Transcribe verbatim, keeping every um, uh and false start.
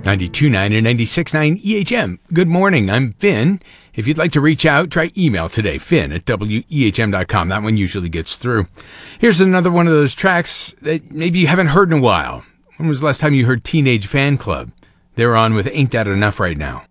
ninety-two point nine and ninety-six point nine E H M. Good morning, I'm Finn. If you'd like to reach out, try email today, finn at W E H M dot com. That one usually gets through. Here's another one of those tracks that maybe you haven't heard in a while. When was the last time you heard Teenage Fan Club? They're on with Ain't That Enough right now.